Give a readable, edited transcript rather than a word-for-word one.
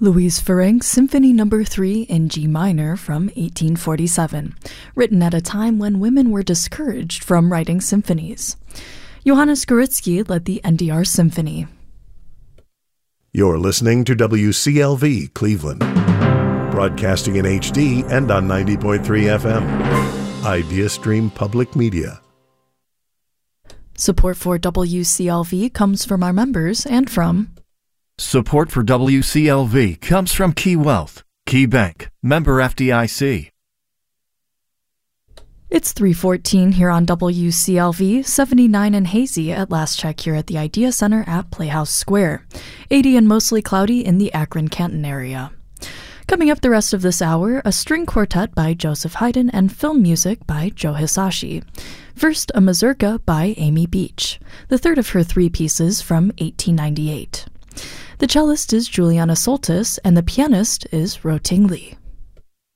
Louise Ferencz Symphony No. 3 in G minor from 1847, written at a time when women were discouraged from writing symphonies. Johannes Gorutsky led the NDR Symphony. You're listening to WCLV Cleveland, broadcasting in HD and on 90.3 FM. Idea Stream Public Media. Support for WCLV comes from our members and from... Support for WCLV comes from Key Wealth, Key Bank, member FDIC. It's 3:14 here on WCLV, 79 and hazy at last check here at the Idea Center at Playhouse Square, 80 and mostly cloudy in the Akron-Canton area. Coming up the rest of this hour, a string quartet by Joseph Haydn and film music by Joe Hisaishi. First, a mazurka by Amy Beach, the third of her three pieces from 1898. The cellist is Juliana Soltis, and the pianist is Ro Ting Lee.